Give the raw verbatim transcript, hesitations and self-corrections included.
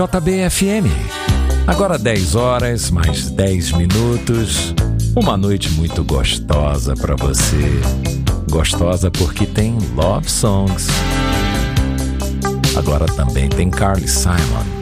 J B F M. Agora dez horas, mais dez minutos. Uma noite muito gostosa pra você. Gostosa porque tem love songs. Agora também tem Carly Simon.